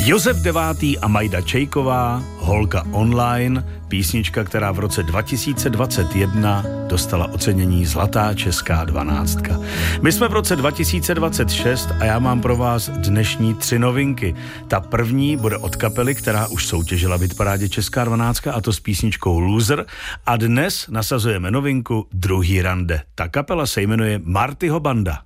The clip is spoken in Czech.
Josef IX. A Majda Čejková, Holka online, písnička, která v roce 2021 dostala ocenění Zlatá česká 12. My jsme v roce 2026 a já mám pro vás dnešní 3 novinky. Ta první bude od kapely, která už soutěžila v hitparádě Česká 12, a to s písničkou Loser, a dnes nasazujeme novinku Druhý rande. Ta kapela se jmenuje Martyho banda.